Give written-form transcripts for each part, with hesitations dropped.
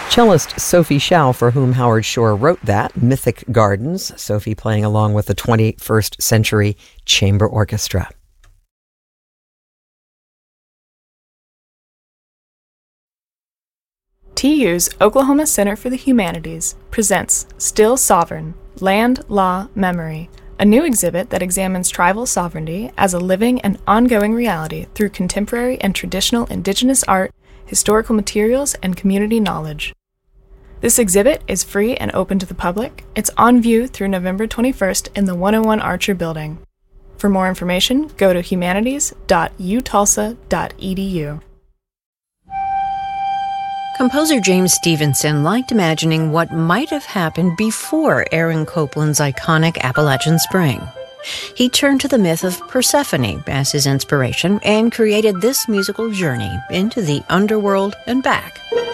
Cellist Sophie Schau, for whom Howard Shore wrote that, Mythic Gardens, Sophie playing along with the 21st Century Chamber Orchestra. TU's Oklahoma Center for the Humanities presents Still Sovereign, Land, Law, Memory, a new exhibit that examines tribal sovereignty as a living and ongoing reality through contemporary and traditional indigenous art, historical materials, and community knowledge. This exhibit is free and open to the public. It's on view through November 21st in the 101 Archer Building. For more information, go to humanities.utulsa.edu. Composer James Stevenson liked imagining what might have happened before Aaron Copland's iconic Appalachian Spring. He turned to the myth of Persephone as his inspiration and created this musical journey into the underworld and back.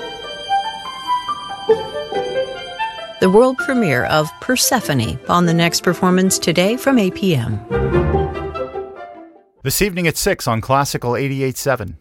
The world premiere of Persephone on the next performance today from 8 p.m. This evening at 6 on Classical 88.7.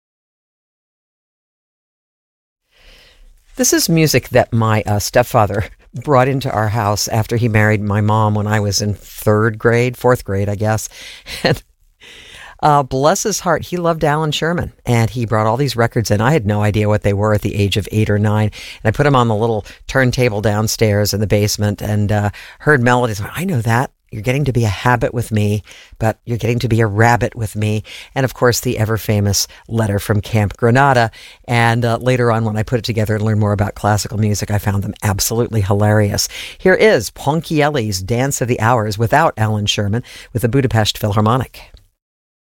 This is music that my stepfather brought into our house after he married my mom when I was in fourth grade, I guess. And bless his heart, he loved Alan Sherman, and he brought all these records in. I had no idea what they were at the age of 8 or 9, and I put them on the little turntable downstairs in the basement and heard melodies. I know that. You're getting to be a habit with me, but you're getting to be a rabbit with me. And of course, the ever famous letter from Camp Granada. And later on, when I put it together and learned more about classical music, I found them absolutely hilarious. Here is Ponchielli's Dance of the Hours without Alan Sherman with the Budapest Philharmonic.